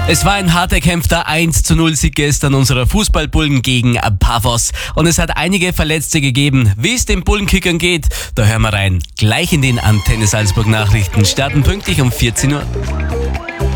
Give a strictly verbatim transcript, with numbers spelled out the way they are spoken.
Es war ein hart erkämpfter eins zu null Sieg gestern unserer Fußballbullen gegen Pafos. Und es hat einige Verletzte gegeben. Wie es den Bullenkickern geht, da hören wir rein. Gleich in den Antenne Salzburg Nachrichten. Starten pünktlich um vierzehn Uhr.